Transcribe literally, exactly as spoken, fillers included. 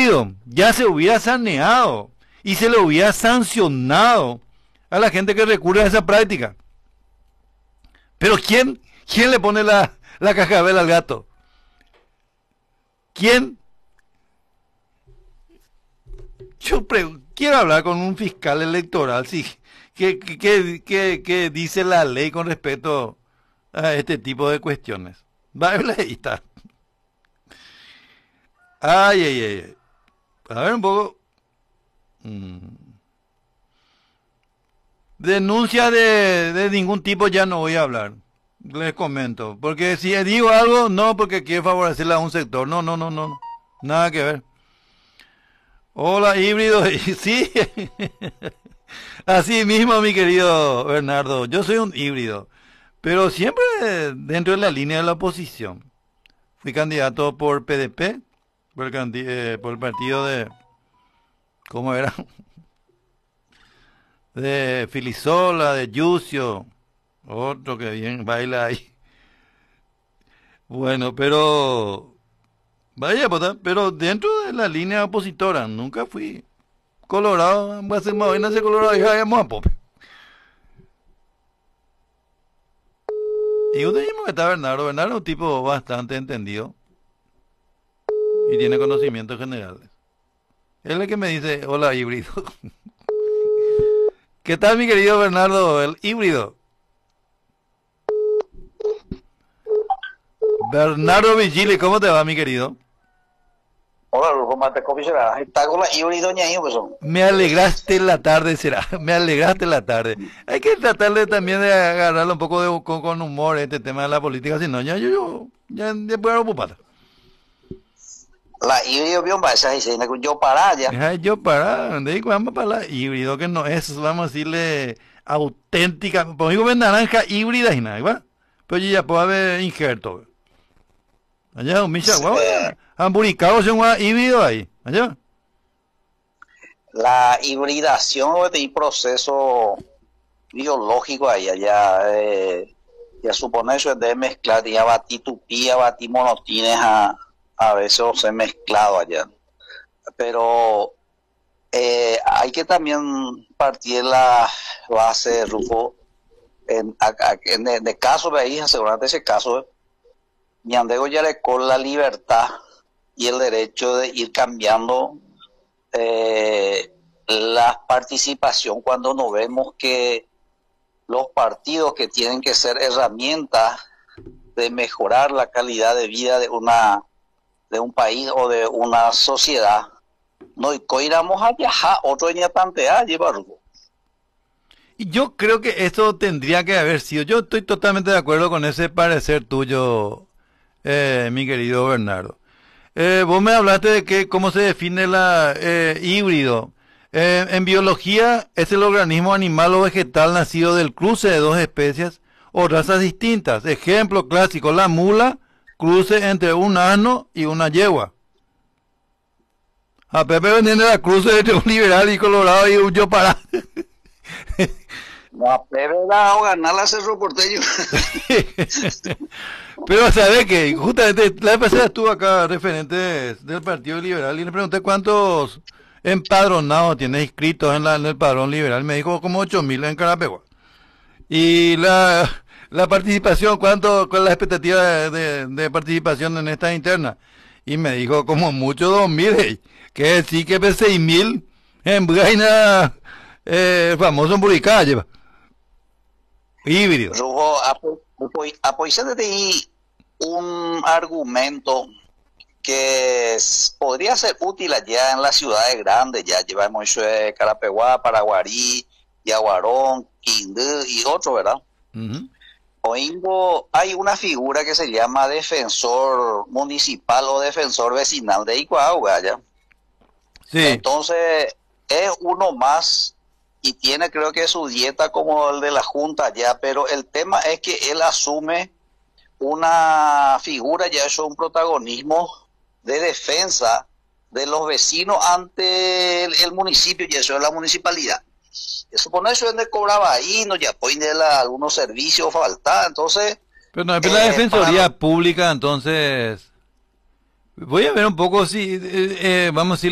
híbrido, ya se hubiera saneado y se le hubiera sancionado a la gente que recurre a esa práctica. Pero ¿quién, quién le pone la, la cascabel al gato? ¿Quién? Yo quiero hablar con un fiscal electoral, sí. ¿Qué, qué, qué, qué dice la ley con respecto a este tipo de cuestiones? Va, ahí está. Ay, ay, ay. A ver un poco. Mm. Denuncia de, de ningún tipo ya no voy a hablar. Les comento. Porque si digo algo, no porque quiero favorecerle a un sector. No, no, no, no. Nada que ver. Hola, híbrido. Sí. Así mismo, mi querido Bernardo. Yo soy un híbrido. Pero siempre dentro de la línea de la oposición. Fui candidato por P D P. Por el, eh, por el partido de... ¿Cómo era? De Filisola, de Yucio. Otro que bien baila ahí. Bueno, pero... Vaya, pero dentro de la línea opositora, nunca fui colorado. Voy a hacer más bien, hacer colorado y vamos a pop. Y usted mismo que está Bernardo. Bernardo es un tipo bastante entendido. Y tiene conocimientos generales. Él es el que me dice, hola híbrido. ¿Qué tal, mi querido Bernardo, el híbrido? Bernardo Vigili, ¿cómo te va, mi querido? Hola, ¿cómo te comisionas? Está con la híbrido ñaño, pues. Me alegraste la tarde, será. Me alegraste la tarde. Hay que tratar de, también de agarrarlo un poco de, con, con humor este tema de la política, si no, ya yo, yo, ya después ocupar. La híbrido bien va a ser yo para ya. Yo para, vamos para la híbrido, que no es, vamos a decirle, auténtica. Pues digo, ven naranja híbrida y nada, ¿va? Pero yo ya puedo haber injerto. Allá, un micha, guau, hamburicado, son un híbrido ahí, allá. La hibridación es un proceso biológico ahí, allá. Eh, ya supone eso es de mezclar, ya batitupía, batimonotines a. A veces se mezclado allá, pero eh, hay que también partir la base, Rufo, en, en, en el caso de ahí, asegurarte ese caso, Ñandego ya le con la libertad y el derecho de ir cambiando eh, la participación cuando nos vemos que los partidos que tienen que ser herramientas de mejorar la calidad de vida de una de un país o de una sociedad, no iremos a viajar, otro venía a tantear, llevarlo. Y yo creo que esto tendría que haber sido, yo estoy totalmente de acuerdo con ese parecer tuyo, eh, mi querido Bernardo. Eh, vos me hablaste de que cómo se define la eh, híbrido. Eh, en biología es el organismo animal o vegetal nacido del cruce de dos especies o razas distintas. Ejemplo clásico, la mula, cruce entre un asno y una yegua. A Pepe vendiendo la cruce entre un liberal y colorado y un yo para. No, a Pepe la o ganar la Cerro Porteño. Pero sabe que justamente la vez pasada estuvo acá referentes del Partido Liberal y le pregunté cuántos empadronados tiene inscritos en, la, en el padrón liberal. Me dijo como ocho mil en Carapegua. Y la... La participación, ¿cuánto, cuál es la expectativa de, de, de participación en esta interna? Y me dijo como mucho dos mil, que sí que seis mil en Braina, eh, famoso en Buricá, lleva. Híbrido. Rujo, apoyando de un argumento que es, podría ser útil allá en las ciudades grandes, ya llevamos eso de Carapeguá, Paraguarí, Yaguarón, Quindú y otro, ¿verdad? Uh-huh. Oingo, hay una figura que se llama defensor municipal o defensor vecinal de Icuauga, ¿ya? Sí. Entonces, es uno más y tiene creo que su dieta como el de la Junta ya, pero el tema es que él asume una figura, ya es un protagonismo de defensa de los vecinos ante el, el municipio, y eso es la municipalidad. Supone eso es de cobraba ahí, no ya pone algunos servicios falta, entonces. Pero no, pero eh, la defensoría para... pública, entonces. Voy a ver un poco si, eh, eh, vamos a decir.